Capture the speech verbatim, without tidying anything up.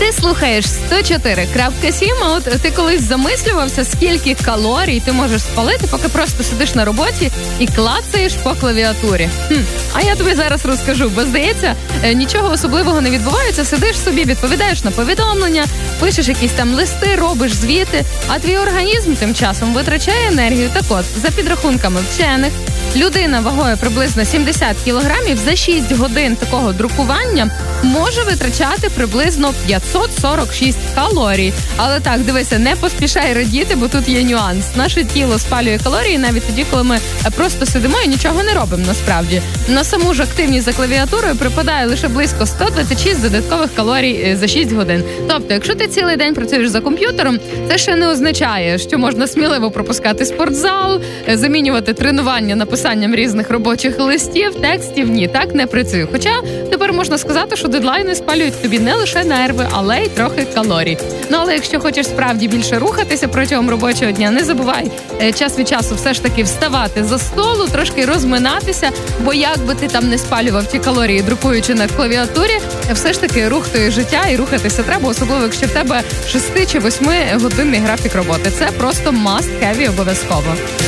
Ти слухаєш сто чотири крапка сім, а от ти колись замислювався, скільки калорій ти можеш спалити, поки просто сидиш на роботі і клацаєш по клавіатурі. Хм, а я тобі зараз розкажу, бо, здається, нічого особливого не відбувається, сидиш собі, відповідаєш на повідомлення, пишеш якісь там листи, робиш звіти, а твій організм тим часом витрачає енергію. Так от, за підрахунками вчених, людина вагою приблизно сімдесят кілограмів за шість годин такого друкування може витрачати приблизно п'ятсот сорок шість калорій. Але так, дивися, не поспішай радіти, бо тут є нюанс. Наше тіло спалює калорії навіть тоді, коли ми просто сидимо і нічого не робимо насправді. На саму ж активність за клавіатурою припадає лише близько сто двадцять шість додаткових калорій за шість годин. Тобто, якщо ти цілий день працюєш за комп'ютером, це ще не означає, що можна сміливо пропускати спортзал, замінювати тренування написанням різних робочих листів, текстів. Ні, так не працює. Хоча тепер можна сказати, що дедлайни спалюють тобі не лише нерви, але й трохи калорій. Ну, але якщо хочеш справді більше рухатися протягом робочого дня, не забувай час від часу все ж таки вставати за столу, трошки розминатися, бо як би ти там не спалював ті калорії, друкуючи на клавіатурі, все ж таки рух – то є життя, і рухатися треба, особливо якщо в тебе шести чи восьми годинний графік роботи. Це просто must have обов'язково.